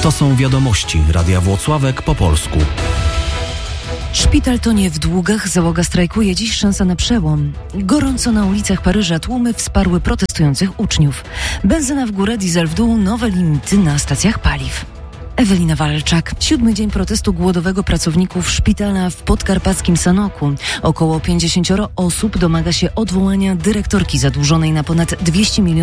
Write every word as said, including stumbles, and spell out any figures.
To są wiadomości Radia Włocławek po polsku. Szpital tonie w długach, załoga strajkuje, dziś szansa na przełom. Gorąco na ulicach Paryża, tłumy wsparły protestujących uczniów. Benzyna w górę, diesel w dół, nowe limity na stacjach paliw. Ewelina Walczak. Siódmy dzień protestu głodowego pracowników szpitala w podkarpackim Sanoku. Około pięćdziesięcioro osób domaga się odwołania dyrektorki zadłużonej na ponad dwieście milionów